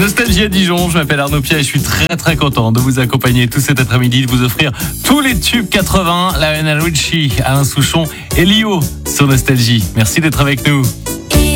Nostalgie à Dijon, je m'appelle Arnaud Pierre et je suis très content de vous accompagner tout cet après-midi, de vous offrir tous les tubes 80, Lionel Richie, Alain Souchon et Lio sur Nostalgie. Merci d'être avec nous.